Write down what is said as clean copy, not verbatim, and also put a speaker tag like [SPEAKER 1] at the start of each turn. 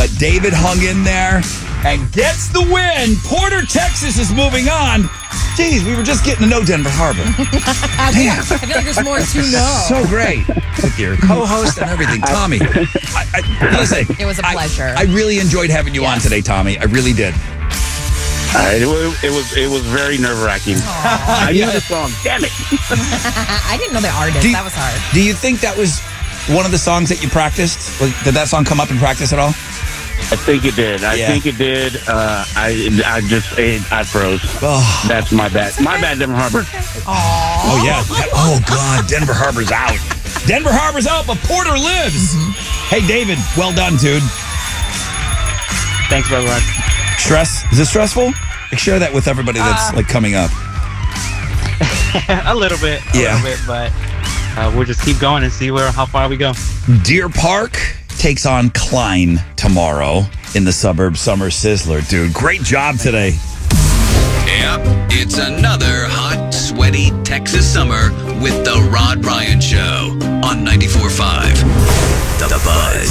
[SPEAKER 1] but David hung in there and gets the win. Porter, Texas is moving on. Jeez, we were just getting to know Denver Harbor.
[SPEAKER 2] I feel like there's more to know.
[SPEAKER 1] So great with your co-host and everything, Tommy. Listen,
[SPEAKER 2] It was a pleasure.
[SPEAKER 1] I really enjoyed having you on today, Tommy. I really did.
[SPEAKER 3] It was very nerve-wracking. I knew the song. Damn it.
[SPEAKER 2] I didn't know the artist. That was hard.
[SPEAKER 1] Do you think that was one of the songs that you practiced? Did that song come up in practice at all?
[SPEAKER 3] I think it did. I froze.
[SPEAKER 1] Oh.
[SPEAKER 3] That's my bad. My bad, Denver Harbor.
[SPEAKER 1] Oh, yeah. Oh, God. Denver Harbor's out. Denver Harbor's out, but Porter lives. Hey, David, well done, dude.
[SPEAKER 3] Thanks, brother.
[SPEAKER 1] Stress? Is it stressful? Share that with everybody that's coming up.
[SPEAKER 4] A little bit, but we'll just keep going and see how far we go.
[SPEAKER 1] Deer Park takes on Klein tomorrow in the suburb Summer Sizzler. Dude, great job today.
[SPEAKER 5] Yep, it's another hot, sweaty Texas summer with the Rod Ryan Show on 94.5 The Buzz.